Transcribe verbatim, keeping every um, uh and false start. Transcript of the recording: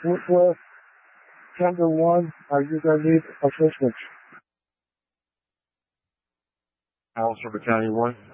Woodworth, Chapter one, are you going to need assistance? Alistair Battalion one.